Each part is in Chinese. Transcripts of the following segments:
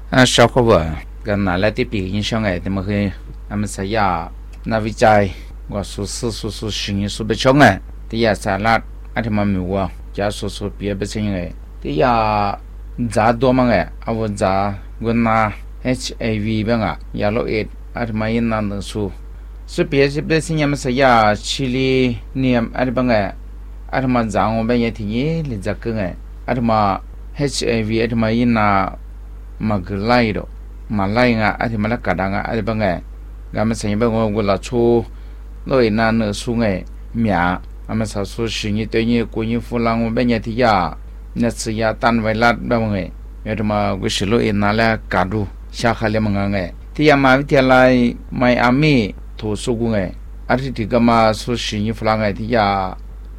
小伙伴跟哪来的比影响哎，他们会他们是呀，那为在我说寻说不穷哎，第呀啥啦，他们没我，假说别不成哎，第呀咋多嘛哎，我咋我拿 HIV 吧啊，亚罗伊，他们也拿能说，是别是别是他们是呀，去里年他们哎，他们咋我们也听耶，你咋个哎，他们 HIV 他们也拿。Maglai do malai nga ati mala kadanga ati bangai gama sanya bango gula chu loi na ne su ngai mia ama sa su shingi te ni ku ni fulang be nya ti ya na tsi ya tan vai lat ba ngai ya ma gu shilo ina la kadu sha khale manga ngai ti ya ma ti lai mai ami to su gu ngai ati ti gama su shingi fulang ngai ti ya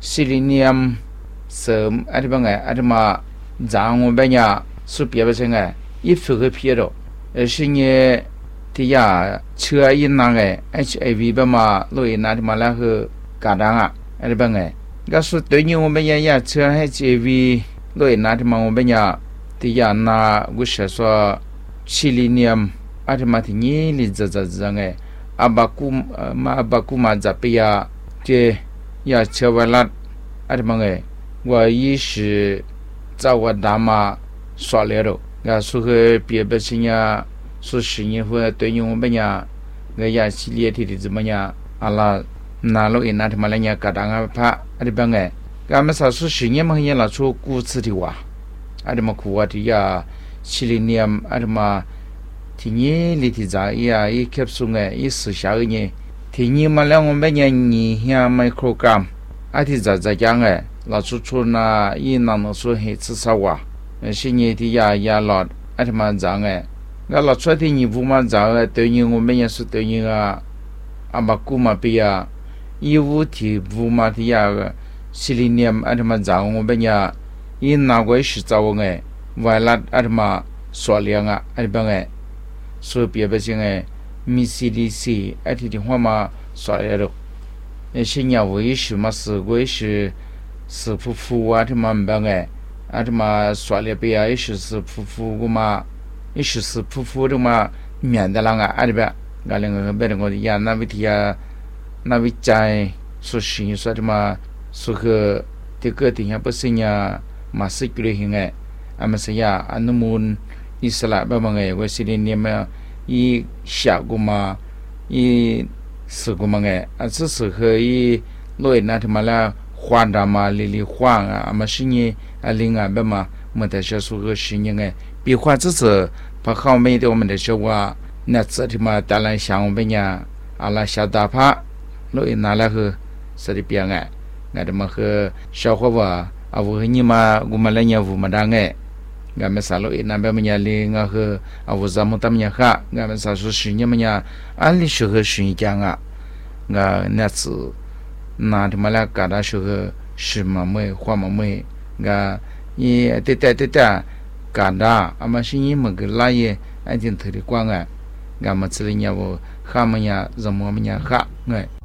selenium sem ati bangai ati ma zang be nya su pia ba ngai一副个皮肉，是你的呀，车一拿个 HIV 吧嘛，路一拿的嘛那个嘎当啊，那边个，要是对你我们呀车 HIV 路一拿的嘛我们呀的呀那我是说selenium，阿的嘛的你哩这个，阿巴库嘛这边呀，这呀车完了，阿的嘛个，我也是找我大妈说来了。个说个别不是呀，说是你或对你我们呀，个呀系列的怎么样？阿拉拿了一拿他妈来呀，嘎当啊怕，阿里边个，俺们啥说是你们也拿出故事的话，阿里嘛苦啊的呀，系列年阿里嘛，听你里的咋呀？一开始个一时下个呢，听你嘛来我们呀你呀 microgram， 阿的咋讲个，拿出那一拿能说很至少话。是你的呀老，阿他妈脏哎，我老出的你不嘛脏哎，对你我们也是对你啊，阿巴古嘛比呀，义务的不嘛的呀个，十里年阿他妈脏我们呀，一拿过是找我哎，完了阿他妈说量啊，阿他妈哎，说别不行哎，米 CDC 阿他的话嘛说来了，是你为什么是为是夫妇啊他妈没哎。阿他妈说了别呀，也是夫妇个嘛，也是夫妇的嘛，面的啷个阿里边，俺两个别的我呀，那位的呀，那位在说是说的嘛，说个这个的呀不是呀，马斯克的hình哎，俺们是呀，俺那么伊斯兰爸爸哎，我是的你们一下个嘛，一是个嘛哎，啊只是和一罗那他妈啦。换的嘛，里换啊，嘛是你啊，另外嘛，没得些说个是你哎，比换只是把好美的我们的说话，那这的嘛，当然像我们呀，阿拉小大趴，罗伊拿来和是的边哎，俺的嘛和小伙伴啊，我和你嘛，我们来年我们当哎，俺们啥罗伊那边么呀，里俺和啊，我咱们他们呀哈，俺们啥说是你们呀，俺里是和是你讲啊，俺那次。那他妈啦，搞到时候是嘛没花嘛没，个也对，搞到，阿嘛是你们个拉耶，俺就特别光啊，俺们这里伢我哈么呀，怎么么呀哈，哎。